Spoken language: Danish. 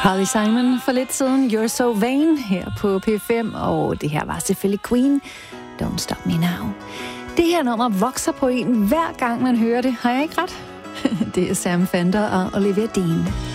Carly Simon for lidt siden, You're So Vain, her på P5, og det her var selvfølgelig Queen, Don't Stop Me Now. Det her nummer vokser på en hver gang man hører det, har jeg ikke ret? Det er Sam Fender og Olivia Dean.